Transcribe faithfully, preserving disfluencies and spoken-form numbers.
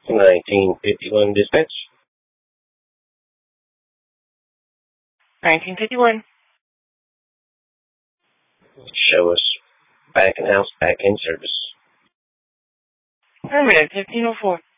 nineteen fifty-one dispatch. nineteen fifty-one. Show us back in house, back in service. Permanent fifteen oh four.